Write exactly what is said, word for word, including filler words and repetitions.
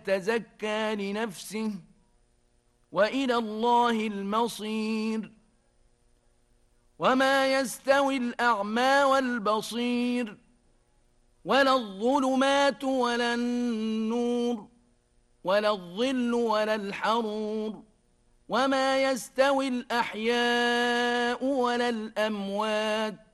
يتزكى لنفسه وإلى الله المصير. وما يستوي الأعمى والبصير ولا الظلمات ولا النور ولا الظل ولا الحرور وما يستوي الأحياء ولا الأموات